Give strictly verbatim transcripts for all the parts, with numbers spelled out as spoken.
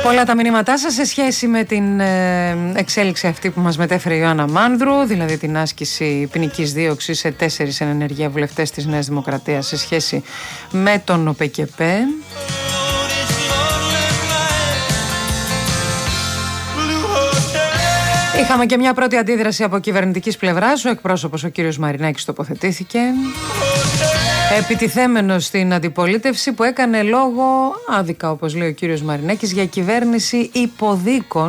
Πολλά τα μηνύματά σας σε σχέση με την ε, εξέλιξη αυτή που μας μετέφερε η Ιωάννα Μάνδρου, δηλαδή την άσκηση ποινικής δίωξης σε τέσσερις εν ενεργεία βουλευτές της Νέας Δημοκρατίας σε σχέση με τον ΟΠΕΚΕΠΕ. Είχαμε και μια πρώτη αντίδραση από κυβερνητικής πλευράς. Ο εκπρόσωπος ο κύριος Μαρινάκης τοποθετήθηκε, επιτιθέμενος στην αντιπολίτευση που έκανε λόγο, άδικα όπως λέει ο κύριος Μαρινάκης, για κυβέρνηση υποδίκων.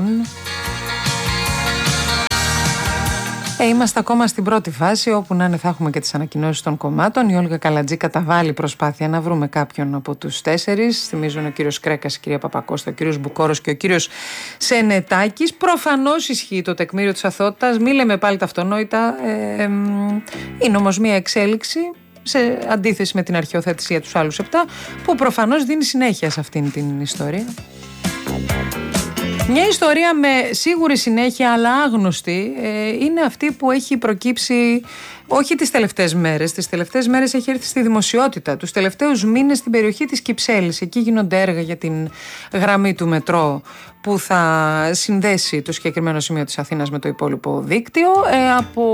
Ε, είμαστε ακόμα στην πρώτη φάση, όπου να είναι θα έχουμε και τις ανακοινώσεις των κομμάτων. Η Όλγα Καλατζή καταβάλει προσπάθεια να βρούμε κάποιον από τους τέσσερις. Θυμίζουν ο κύριος Κρέκας, η κυρία Παπακώστα, ο κύριος Μπουκόρος και ο κύριος Σενετάκης. Προφανώς ισχύει το τεκμήριο της αθωότητας. Μη λέμε πάλι τα αυτονόητα. Ε, ε, είναι όμως μια εξέλιξη, σε αντίθεση με την αρχαιοθέτηση για τους άλλους επτά, που προφανώς δίνει συνέχεια σε αυτήν την ιστορία. Μια ιστορία με σίγουρη συνέχεια αλλά άγνωστη ε, είναι αυτή που έχει προκύψει όχι τις τελευταίες μέρες. Τις τελευταίες μέρες έχει έρθει στη δημοσιότητα. Τους τελευταίους μήνες στην περιοχή της Κυψέλης. Εκεί γίνονται έργα για την γραμμή του μετρό που θα συνδέσει το συγκεκριμένο σημείο της Αθήνας με το υπόλοιπο δίκτυο. Ε,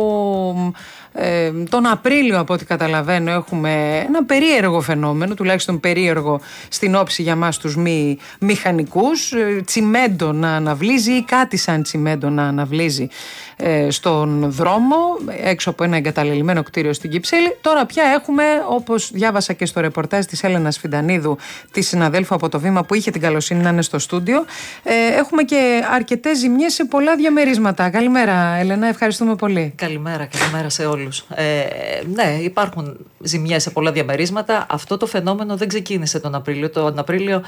από ε, τον Απρίλιο, από ό,τι καταλαβαίνω, έχουμε ένα περίεργο φαινόμενο, τουλάχιστον περίεργο στην όψη για μας τους μη μηχανικούς. Ε, τσιμέντο να αναβλύζει ή κάτι σαν τσιμέντο να αναβλύζει ε, στον δρόμο, έξω από ένα εγκαταλελειμμένο κτίριο στην Κυψέλη. Τώρα πια έχουμε, όπως διάβασα και στο ρεπορτάζ της Έλενας Φιντανίδου, τη συναδέλφου από το Βήμα που είχε την καλοσύνη να είναι στο στούντιο, ε, έχουμε και αρκετές ζημιές σε πολλά διαμερίσματα. Καλημέρα, Έλενα, ευχαριστούμε πολύ. Καλημέρα, καλημέρα σε όλους. Ε, ναι, υπάρχουν ζημιές σε πολλά διαμερίσματα. Αυτό το φαινόμενο δεν ξεκίνησε τον Απρίλιο. Τον Απρίλιο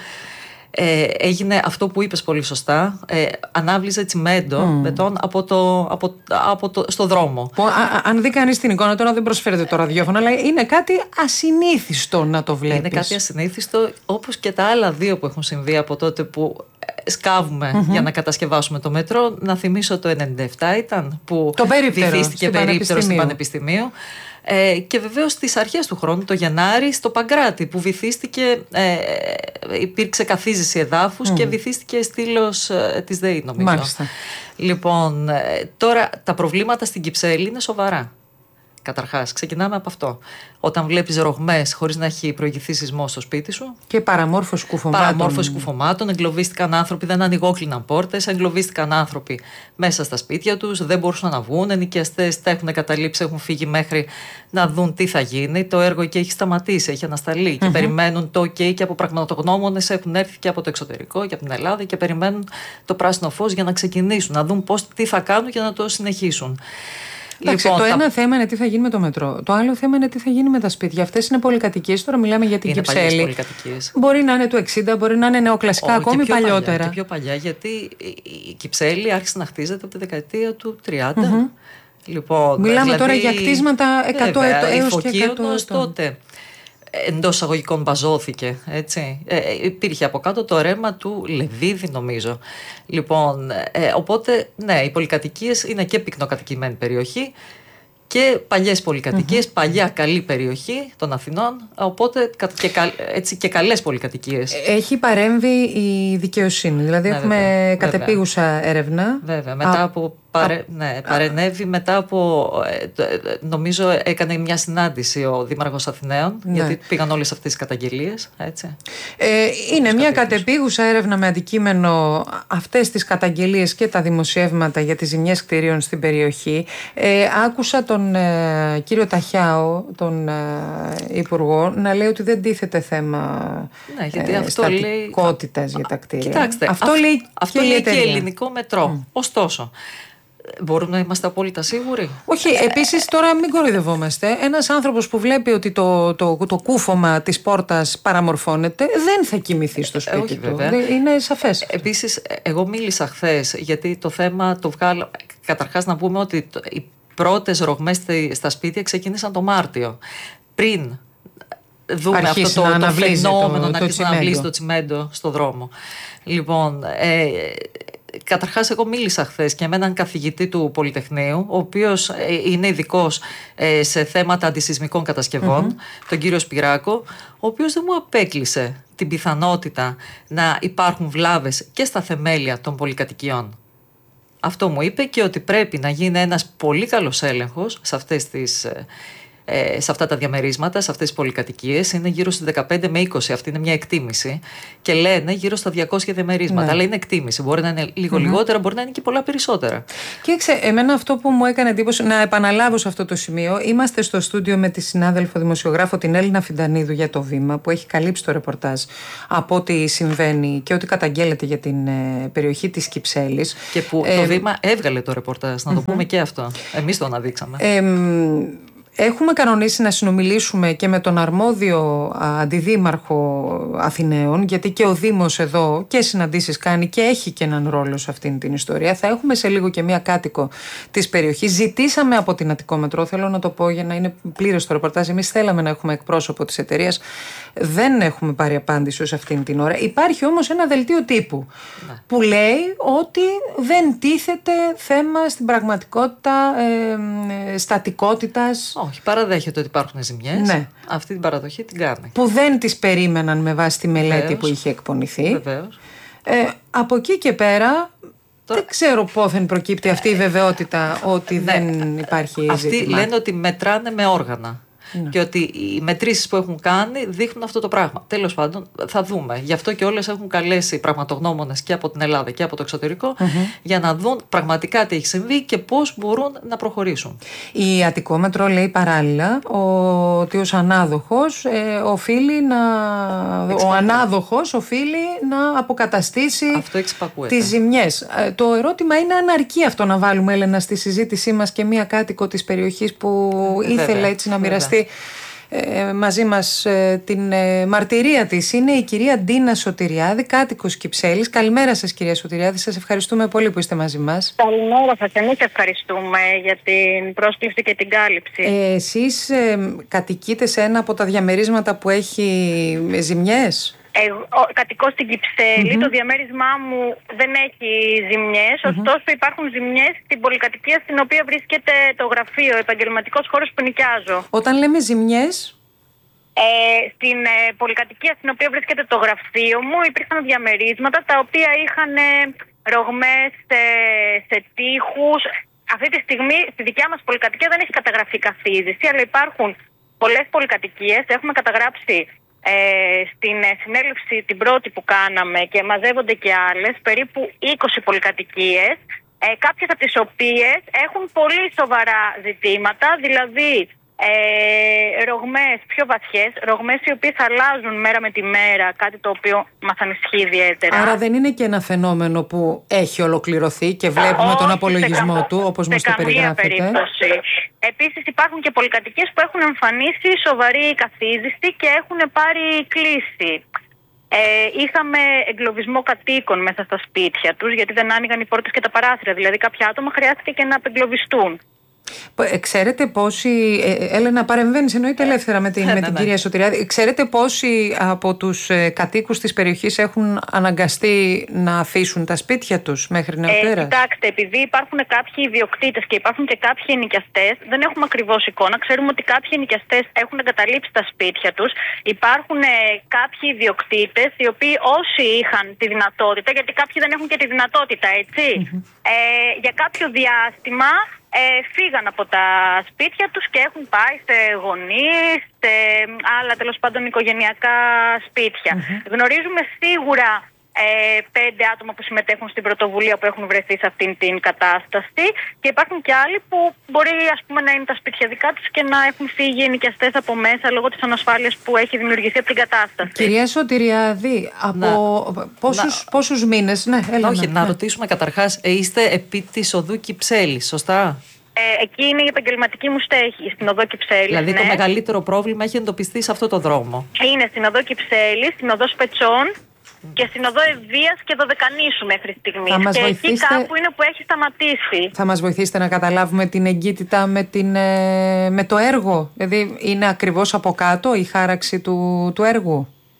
ε, έγινε αυτό που είπες πολύ σωστά. Ε, ανάβλιζε τσιμέντο, mm. μπετόν από το, από, από το, στο δρόμο. Που, α, αν δει κανείς την εικόνα, τώρα δεν προσφέρεται το ραδιόφωνο, αλλά είναι κάτι ασυνήθιστο να το βλέπεις. Είναι κάτι ασυνήθιστο, όπως και τα άλλα δύο που έχουν συμβεί από τότε που σκάβουμε mm-hmm. για να κατασκευάσουμε το μέτρο. Να θυμίσω το ενενήντα επτά ήταν που το βυθίστηκε περίπτερο στην Πανεπιστημίου. Ε, και βεβαίως στις αρχές του χρόνου, το Γενάρη, στο Παγκράτη που βυθίστηκε, ε, υπήρξε καθίζηση εδάφους mm. και βυθίστηκε στήλος ε, της ΔΕΗ, νομίζω. Μάλιστα. Λοιπόν, ε, τώρα τα προβλήματα στην Κυψέλη είναι σοβαρά. Καταρχάς, ξεκινάμε από αυτό. Όταν βλέπεις ρογμές χωρίς να έχει προηγηθεί σεισμό στο σπίτι σου. Και παραμόρφωση κουφωμάτων. Παραμόρφωση κουφωμάτων. Εγκλωβίστηκαν άνθρωποι, δεν ανοιγόκλειναν πόρτες. Εγκλωβίστηκαν άνθρωποι μέσα στα σπίτια τους. Δεν μπορούσαν να βγουν. Ενοικιαστές τα έχουν καταλήψει, έχουν φύγει μέχρι να δουν τι θα γίνει. Το έργο εκεί έχει σταματήσει, έχει ανασταλεί. Mm-hmm. Και περιμένουν το OK και από πραγματογνώμονες έχουν έρθει και από το εξωτερικό και από την Ελλάδα και περιμένουν το πράσινο φως για να ξεκινήσουν, να δουν πώς, τι θα κάνουν και να το συνεχίσουν. Εντάξει, λοιπόν, το ένα τα... θέμα είναι τι θα γίνει με το μετρό. Το άλλο θέμα είναι τι θα γίνει με τα σπίτια. Αυτές είναι πολυκατοικίες. Τώρα μιλάμε για την είναι Κυψέλη. Μπορεί να είναι του εξήντα, μπορεί να είναι νεοκλασικά, ακόμη και παλιότερα. Παλιά, και πιο παλιά, γιατί η Κυψέλη άρχισε να χτίζεται από τη δεκαετία του τριάντα. Mm-hmm. Λοιπόν, μιλάμε δηλαδή, τώρα για κτίσματα εκατό έως και εκατό ετών. Τότε εντός εισαγωγικών μπαζώθηκε, έτσι. Ε, υπήρχε από κάτω το ρέμα του Λεβίδη, νομίζω. Λοιπόν, ε, οπότε, ναι, οι πολυκατοικίες είναι και πυκνοκατοικημένη περιοχή και παλιές πολυκατοικίες, mm-hmm. παλιά καλή περιοχή των Αθηνών, οπότε και, έτσι, και καλές πολυκατοικίες. Έχει παρέμβει η δικαιοσύνη, δηλαδή ναι, έχουμε βέβαια, κατεπίγουσα βέβαια. έρευνα. Βέβαια, μετά Α, από παρε, ναι, παρενέβη, μετά από, νομίζω έκανε μια συνάντηση ο Δήμαρχος Αθηναίων, ναι. γιατί πήγαν όλες αυτές τις καταγγελίες. Έτσι, ε, είναι μια κατεπίγουσα έρευνα με αντικείμενο αυτές τις καταγγελίες και τα δημοσιεύματα για τις ζημιές κτηρίων στην περιοχή. Ε, άκουσα τον ε, κύριο Ταχιάο, τον ε, Υπουργό, να λέει ότι δεν τίθεται θέμα ναι, γιατί ε, αυτό στατικότητας λέει... για τα κτίρια. Κοιτάξτε, αυτό αυ... λέει, αυτό και, λέει και ελληνικό μετρό. Mm. Ωστόσο, μπορούμε να είμαστε απόλυτα σίγουροι. Όχι, επίσης τώρα μην κοροϊδευόμαστε. Ένας άνθρωπος που βλέπει ότι το, το, το, το κούφωμα της πόρτας παραμορφώνεται, δεν θα κοιμηθεί στο σπίτι ε, όχι, του. Βέβαια. Είναι σαφές. Επίσης, εγώ μίλησα χθες, γιατί το θέμα το βγάλω. Καταρχάς, να πούμε ότι το, οι πρώτες ρογμές στα σπίτια ξεκίνησαν το Μάρτιο. Πριν δούμε αρχίσει αυτό το, να το φαινόμενο το, να αρχίσει να αναβλύσει το τσιμέντο στο δρόμο. Λοιπόν, ε, καταρχάς, εγώ μίλησα χθες και με έναν καθηγητή του Πολυτεχνείου, ο οποίος είναι ειδικός σε θέματα αντισυσμικών κατασκευών, mm-hmm. τον κύριο Σπυράκο, ο οποίος δεν μου απέκλεισε την πιθανότητα να υπάρχουν βλάβες και στα θεμέλια των πολυκατοικιών. Αυτό μου είπε, και ότι πρέπει να γίνει ένας πολύ καλός έλεγχος σε αυτές τις... σε αυτά τα διαμερίσματα, σε αυτές τις πολυκατοικίες. Είναι γύρω στις δεκαπέντε με είκοσι, αυτή είναι μια εκτίμηση, και λένε γύρω στα διακόσια διαμερίσματα, ναι. αλλά είναι εκτίμηση, μπορεί να είναι λίγο mm-hmm. λιγότερα, μπορεί να είναι και πολλά περισσότερα. Και ξέ, εμένα αυτό που μου έκανε εντύπωση, να επαναλάβω σε αυτό το σημείο, είμαστε στο στούντιο με τη συνάδελφο δημοσιογράφο την Έλληνα Φιντανίδου για το Βήμα, που έχει καλύψει το ρεπορτάζ από ό,τι συμβαίνει και ό,τι καταγγέλλεται για την ε, περιοχή της Κυψέλης, και που ε, το Βήμα έβγαλε το ρεπορτάζ, να mm-hmm. το πούμε και αυτό, εμείς το αναδείξαμε. ε, Έχουμε κανονίσει να συνομιλήσουμε και με τον αρμόδιο αντιδήμαρχο Αθηναίων, γιατί και ο Δήμος εδώ και συναντήσεις κάνει και έχει και έναν ρόλο σε αυτήν την ιστορία. Θα έχουμε σε λίγο και μία κάτοικο της περιοχής. Ζητήσαμε από την Αττικόμετρο, θέλω να το πω για να είναι πλήρες το ρεπορτάζ. Εμείς θέλαμε να έχουμε εκπρόσωπο της εταιρείας. Δεν έχουμε πάρει απάντηση ως αυτήν την ώρα. Υπάρχει όμως ένα δελτίο τύπου ναι. που λέει ότι δεν τίθεται θέμα στην πραγματικότητα ε, ε, στατικότητας. Όχι, παραδέχεται ότι υπάρχουν ζημιές. Ναι. Αυτή την παραδοχή την κάνει. Που δεν τις περίμεναν με βάση τη μελέτη Βεβαίως. που είχε εκπονηθεί. Βεβαίως. Ε, από εκεί και πέρα Τώρα... δεν ξέρω πόθεν προκύπτει αυτή η βεβαιότητα ότι ναι. δεν υπάρχει Αυτοί ζήτημα. Αυτοί λένε ότι μετράνε με όργανα. Ναι. Και ότι οι μετρήσεις που έχουν κάνει δείχνουν αυτό το πράγμα. Τέλος πάντων, θα δούμε. Γι' αυτό και όλες έχουν καλέσει πραγματογνώμονες και από την Ελλάδα και από το εξωτερικό mm-hmm. για να δουν πραγματικά τι έχει συμβεί και πώς μπορούν να προχωρήσουν. Η Αττικόμετρο λέει παράλληλα ότι ως ανάδοχος ε, οφείλει να... ο ανάδοχος οφείλει να αποκαταστήσει τις ζημιές. Ε, το ερώτημα είναι αν αρκεί αυτό να βάλουμε, Έλενα, στη συζήτησή μας και μία κάτοικο της περιοχής που ε, ήθελε βέβαια, έτσι να μοιραστεί Ε, μαζί μας ε, την ε, μαρτυρία της. Είναι η κυρία Ντίνα Σωτηριάδη, κάτοικος Κυψέλης. Καλημέρα σας, κυρία Σωτηριάδη, σας ευχαριστούμε πολύ που είστε μαζί μας. Καλημέρα σας, εμείς ευχαριστούμε για την πρόσκληση και την κάλυψη. ε, Εσείς ε, κατοικείτε σε ένα από τα διαμερίσματα που έχει ζημιές? Εγώ κατοικώ στην Κυψέλη, mm-hmm. το διαμέρισμά μου δεν έχει ζημιές, mm-hmm. ωστόσο υπάρχουν ζημιές στην πολυκατοικία στην οποία βρίσκεται το γραφείο, ο επαγγελματικός χώρος που νοικιάζω. Όταν λέμε ζημιές? Ε, στην ε, πολυκατοικία στην οποία βρίσκεται το γραφείο μου υπήρχαν διαμερίσματα τα οποία είχαν ε, ρογμές ε, σε τοίχους. Αυτή τη στιγμή στη δικιά μας πολυκατοικία δεν έχει καταγραφεί καθίζηση, αλλά υπάρχουν πολλές πολυκατοικίες, έχουμε καταγράψει Ε, στην ε, συνέλευση την πρώτη που κάναμε και μαζεύονται και άλλες, περίπου είκοσι πολυκατοικίες, ε, κάποιες από τις οποίες έχουν πολύ σοβαρά ζητήματα, δηλαδή ε, ρογμές πιο βαθιές, ρογμές οι οποίες αλλάζουν μέρα με τη μέρα, κάτι το οποίο μας ανησυχεί ιδιαίτερα. Άρα δεν είναι και ένα φαινόμενο που έχει ολοκληρωθεί και βλέπουμε Α, τον απολογισμό κα... του, όπως μας το περιγράφετε. Περίπτωση. Επίσης υπάρχουν και πολυκατοικίες που έχουν εμφανίσει σοβαρή καθίζηση και έχουν πάρει κλίση. Ε, είχαμε εγκλωβισμό κατοίκων μέσα στα σπίτια τους, γιατί δεν άνοιγαν οι πόρτες και τα παράθυρα. Δηλαδή κάποια άτομα χρειάστηκε και να απεγκλωβιστούν. Ξέρετε πόσοι. Ε, Έλενα, παρεμβαίνεις, εννοείται ελεύθερα με την, ναι, με την ναι, κυρία Σωτηριάδη. Ξέρετε πόσοι από τους ε, κατοίκους της περιοχής έχουν αναγκαστεί να αφήσουν τα σπίτια τους μέχρι νεοτέρας? Ε, κοιτάξτε, επειδή υπάρχουν κάποιοι ιδιοκτήτες και υπάρχουν και κάποιοι ενοικιαστές, δεν έχουμε ακριβώς εικόνα. Ξέρουμε ότι κάποιοι ενοικιαστές έχουν εγκαταλείψει τα σπίτια τους. Υπάρχουν ε, κάποιοι ιδιοκτήτες οι οποίοι όσοι είχαν τη δυνατότητα, γιατί κάποιοι δεν έχουν και τη δυνατότητα, έτσι, mm-hmm. ε, για κάποιο διάστημα. Ε, φύγαν από τα σπίτια τους και έχουν πάει σε γονείς, σε άλλα τέλος πάντων οικογενειακά σπίτια. Mm-hmm. Γνωρίζουμε σίγουρα ε, πέντε άτομα που συμμετέχουν στην πρωτοβουλία που έχουν βρεθεί σε αυτήν την κατάσταση και υπάρχουν και άλλοι που μπορεί, ας πούμε, να είναι τα σπίτια δικά τους και να έχουν φύγει ενοικιαστές από μέσα λόγω της ανασφάλειας που έχει δημιουργηθεί από την κατάσταση. Κυρία Σωτηριάδη, από να, πόσους, να, πόσους μήνες? Ναι, έλα, όχι, ναι, να ναι. ρωτήσουμε καταρχάς, είστε επί της οδού Κυψέλης, σωστά? Ε, εκεί είναι η επαγγελματική μου στέγη, στην οδό Κυψέλης. Δηλαδή ναι. το μεγαλύτερο πρόβλημα έχει εντοπιστεί σε αυτό το δρόμο. Είναι στην οδό Κυψέλης, στην οδό Σπετσών και στην οδό Ευβοίας και Δωδεκανήσου μέχρι στιγμής. Και βοηθήσετε... εκεί κάπου είναι που έχει σταματήσει. Θα μας βοηθήσετε να καταλάβουμε την εγκύτητα με, την, ε, με το έργο? Δηλαδή είναι ακριβώς από κάτω η χάραξη του, του έργου?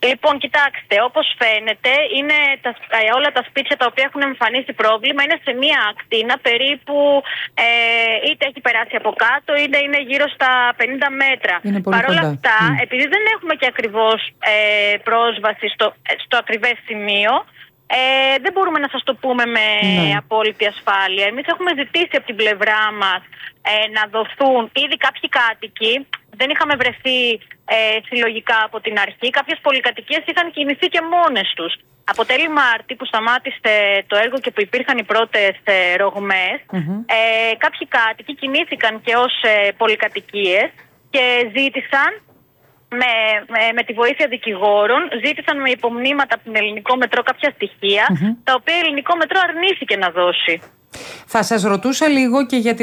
Λοιπόν, κοιτάξτε, όπως φαίνεται, είναι τα, όλα τα σπίτια τα οποία έχουν εμφανίσει πρόβλημα είναι σε μία ακτίνα περίπου, ε, είτε έχει περάσει από κάτω, είτε είναι γύρω στα πενήντα μέτρα. Παρ' όλα αυτά, mm. επειδή δεν έχουμε και ακριβώς ε, πρόσβαση στο, στο ακριβές σημείο, ε, δεν μπορούμε να σας το πούμε με mm. απόλυτη ασφάλεια. Εμείς έχουμε ζητήσει από την πλευρά μας ε, να δοθούν ήδη κάποιοι κάτοικοι. Δεν είχαμε βρεθεί ε, συλλογικά από την αρχή. Κάποιες πολυκατοικίες είχαν κινηθεί και μόνες τους. Από τέλη Μάρτη που σταμάτησε το έργο και που υπήρχαν οι πρώτες ε, ρογμές, mm-hmm. ε, κάποιοι κάτοικοι κινήθηκαν και ως ε, πολυκατοικίες και ζήτησαν με, με, με τη βοήθεια δικηγόρων, ζήτησαν με υπομνήματα από την Ελληνικό Μετρό κάποια στοιχεία, mm-hmm. τα οποία η Ελληνικό Μετρό αρνήθηκε να δώσει. Θα σας ρωτούσα λίγο και για